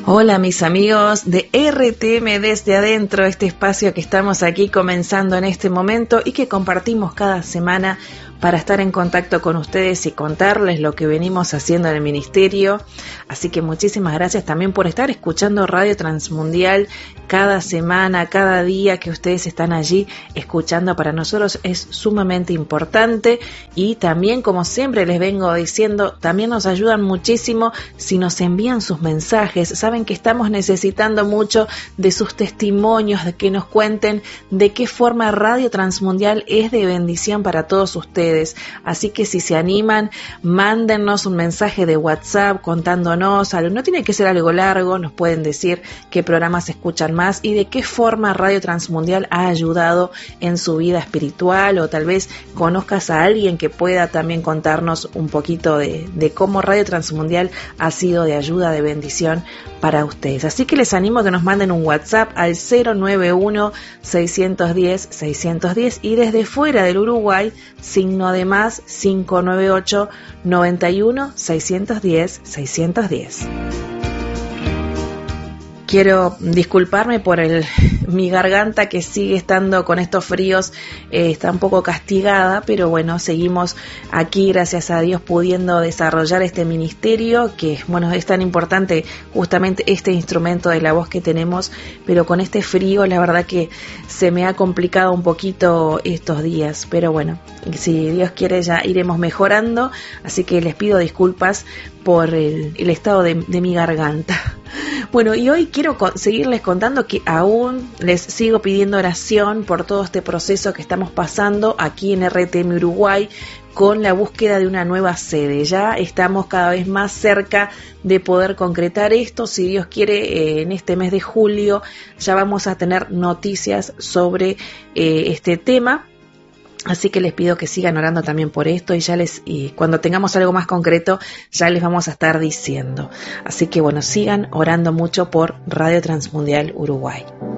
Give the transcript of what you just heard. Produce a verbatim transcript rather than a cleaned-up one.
Hola mis amigos de R T M Desde Adentro, este espacio que estamos aquí comenzando en este momento y que compartimos cada semana para estar en contacto con ustedes y contarles lo que venimos haciendo en el ministerio. Así que muchísimas gracias también por estar escuchando Radio Transmundial cada semana, cada día que ustedes están allí escuchando. Para nosotros es sumamente importante y también, como siempre les vengo diciendo, también nos ayudan muchísimo si nos envían sus mensajes. Saben que estamos necesitando mucho de sus testimonios, de que nos cuenten de qué forma Radio Transmundial es de bendición para todos ustedes. Así que si se animan, mándennos un mensaje de WhatsApp contándonos algo. No tiene que ser algo largo, nos pueden decir qué programas escuchan más y de qué forma Radio Transmundial ha ayudado en su vida espiritual, o tal vez conozcas a alguien que pueda también contarnos un poquito de, de cómo Radio Transmundial ha sido de ayuda, de bendición para ustedes. Así que les animo a que nos manden un WhatsApp al cero nueve uno, seis uno cero, seis uno cero y desde fuera del Uruguay, signo de más cinco nueve ocho, nueve uno, seis uno cero, seis uno cero. Quiero disculparme por el, mi garganta que sigue estando con estos fríos, eh, está un poco castigada, pero bueno, seguimos aquí, gracias a Dios, pudiendo desarrollar este ministerio, que bueno, es tan importante justamente este instrumento de la voz que tenemos, pero con este frío la verdad que se me ha complicado un poquito estos días, pero bueno, si Dios quiere ya iremos mejorando, así que les pido disculpas por el, el estado de, de mi garganta. Bueno, y hoy quiero co- seguirles contando que aún les sigo pidiendo oración por todo este proceso que estamos pasando aquí en R T M Uruguay con la búsqueda de una nueva sede. Ya estamos cada vez más cerca de poder concretar esto. Si Dios quiere, eh, en este mes de julio ya vamos a tener noticias sobre eh, este tema. Así que les pido que sigan orando también por esto y ya les, y cuando tengamos algo más concreto ya les vamos a estar diciendo. Así que bueno, sigan orando mucho por Radio Transmundial Uruguay.